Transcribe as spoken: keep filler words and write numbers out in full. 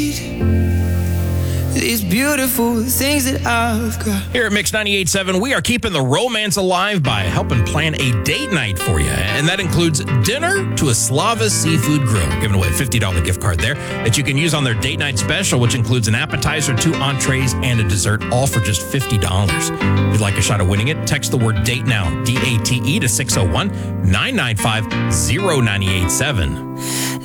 These beautiful things that I've got. Here at Mix ninety-eight point seven, we are keeping the romance alive by helping plan a date night for you. And that includes dinner to a Slava Seafood Grill. Giving away a fifty dollars gift card there that you can use on their date night special, which includes an appetizer, two entrees, and a dessert, all for just fifty dollars. If you'd like a shot of winning it, text the word DATE NOW, D A T E, to six oh one, nine nine five, oh nine eight seven.